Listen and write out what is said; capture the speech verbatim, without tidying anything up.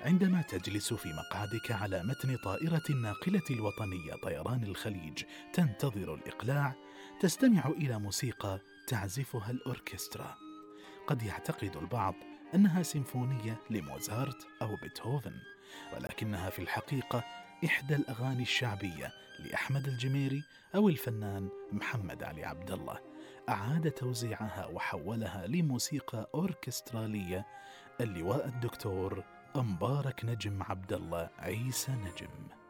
عندما تجلس في مقعدك على متن طائرة الناقلة الوطنية طيران الخليج تنتظر الإقلاع، تستمع إلى موسيقى تعزفها الأوركسترا. قد يعتقد البعض أنها سيمفونية لموزارت أو بيتهوفن، ولكنها في الحقيقة إحدى الأغاني الشعبية لأحمد الجميري أو الفنان محمد علي عبد الله، أعاد توزيعها وحولها لموسيقى أوركسترالية اللواء الدكتور مبارك نجم عبد الله عيسى نجم.